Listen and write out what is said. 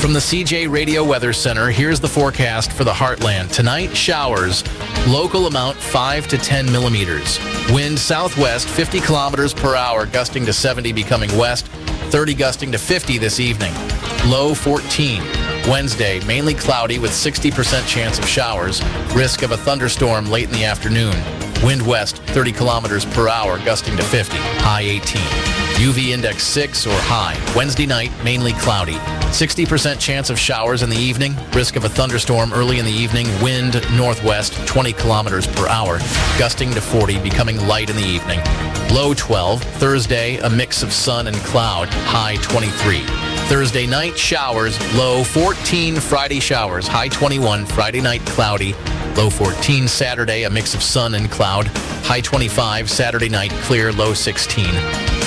From the CJ Radio Weather Center, here's the forecast for the Heartland. Tonight, showers. Local amount 5 to 10 millimeters. Wind southwest 50 kilometers per hour, gusting to 70, becoming west 30, gusting to 50 this evening. Low 14. Wednesday, mainly cloudy with 60% chance of showers. Risk of a thunderstorm late in the afternoon. Wind west 30 kilometers per hour, gusting to 50. High 18. UV index 6 or high. Wednesday night, mainly cloudy. 60% chance of showers in the evening. Risk of a thunderstorm early in the evening. Wind northwest 20 kilometers per hour, gusting to 40, becoming light in the evening. Low 12. Thursday, a mix of sun and cloud. High 23. Thursday night, showers. Low 14. Friday, showers. High 21. Friday night, cloudy. Low 14. Saturday, a mix of sun and cloud. High 25. Saturday night, clear. Low 16.